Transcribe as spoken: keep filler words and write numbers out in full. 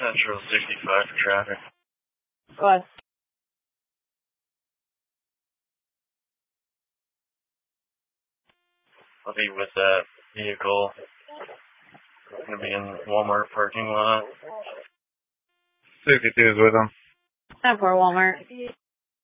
Central sixty-five for traffic. Go ahead. I'll be with that vehicle. It's going to be in the Walmart parking lot. sixty-two is with them. Time for Walmart.